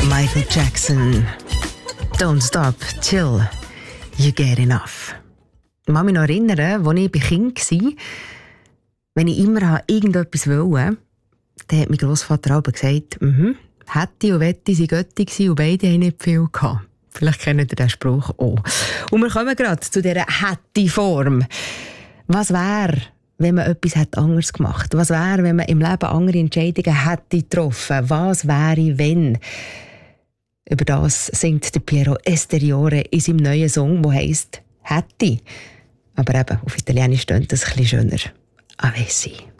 Michael Jackson. Don't stop till you get enough. Ich kann mich noch erinnern, als ich Kind war, wenn ich immer irgendetwas wollte, dann hat mein Grossvater auch gesagt, hätte und wette sie Götti gewesen und beide haben nicht viel gehabt. Vielleicht kennt ihr den Spruch auch. Und wir kommen gerade zu dieser Hätte-Form. Was wäre, wenn man etwas anders gemacht hätte? Was wäre, wenn man im Leben andere Entscheidungen hätte getroffen? Was wäre, wenn? Über das singt der Piero Esteriore in seinem neuen Song, der heisst «Hätte». Aber eben, auf Italienisch klingt das ein bisschen schöner. Avessi.